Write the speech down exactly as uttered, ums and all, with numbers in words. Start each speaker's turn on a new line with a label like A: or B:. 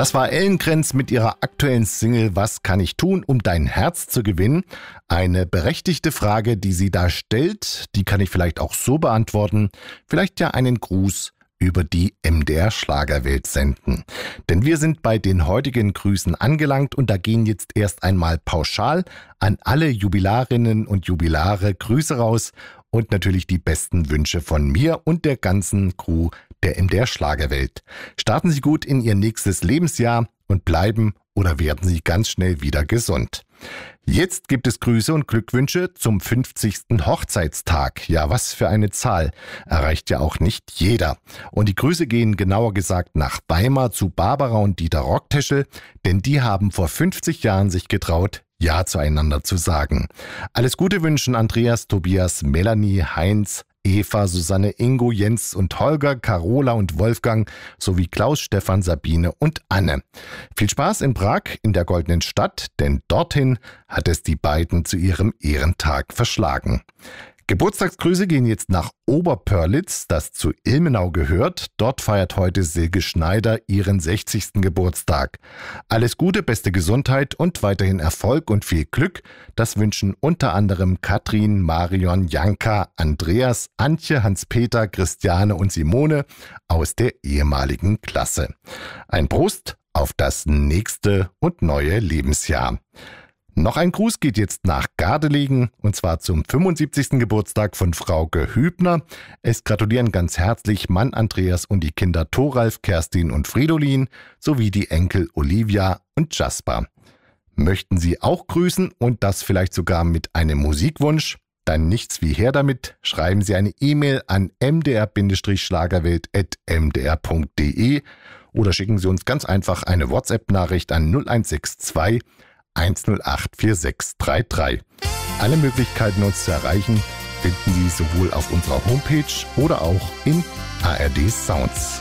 A: Das war Ellen Krenz mit ihrer aktuellen Single Was kann ich tun, um dein Herz zu gewinnen? Eine berechtigte Frage, die sie da stellt, die kann ich vielleicht auch so beantworten. Vielleicht ja einen Gruß über die M D R Schlagerwelt senden. Denn wir sind bei den heutigen Grüßen angelangt und da gehen jetzt erst einmal pauschal an alle Jubilarinnen und Jubilare Grüße raus und natürlich die besten Wünsche von mir und der ganzen Crew der M D R Schlagerwelt. Starten Sie gut in Ihr nächstes Lebensjahr und bleiben oder werden Sie ganz schnell wieder gesund. Jetzt gibt es Grüße und Glückwünsche zum fünfzigsten Hochzeitstag. Ja, was für eine Zahl. Erreicht ja auch nicht jeder. Und die Grüße gehen genauer gesagt nach Weimar zu Barbara und Dieter Rockteschel, denn die haben vor fünfzig Jahren sich getraut, Ja zueinander zu sagen. Alles Gute wünschen Andreas, Tobias, Melanie, Heinz, Eva, Susanne, Ingo, Jens und Holger, Carola und Wolfgang sowie Klaus, Stefan, Sabine und Anne. Viel Spaß in Prag in der Goldenen Stadt, denn dorthin hat es die beiden zu ihrem Ehrentag verschlagen. Geburtstagsgrüße gehen jetzt nach Oberpörlitz, das zu Ilmenau gehört. Dort feiert heute Silke Schneider ihren sechzigsten Geburtstag. Alles Gute, beste Gesundheit und weiterhin Erfolg und viel Glück. Das wünschen unter anderem Katrin, Marion, Janka, Andreas, Antje, Hans-Peter, Christiane und Simone aus der ehemaligen Klasse. Ein Prost auf das nächste und neue Lebensjahr. Noch ein Gruß geht jetzt nach Gardelegen und zwar zum fünfundsiebzigsten Geburtstag von Frauke Hübner. Es gratulieren ganz herzlich Mann Andreas und die Kinder Thoralf, Kerstin und Fridolin sowie die Enkel Olivia und Jasper. Möchten Sie auch grüßen und das vielleicht sogar mit einem Musikwunsch? Dann nichts wie her damit. Schreiben Sie eine E-Mail an m d r schlagerwelt at m d r punkt d e oder schicken Sie uns ganz einfach eine WhatsApp-Nachricht an null eins sechs zwei eins null acht vier sechs drei drei. Alle Möglichkeiten, uns zu erreichen, finden Sie sowohl auf unserer Homepage oder auch in A R D Sounds.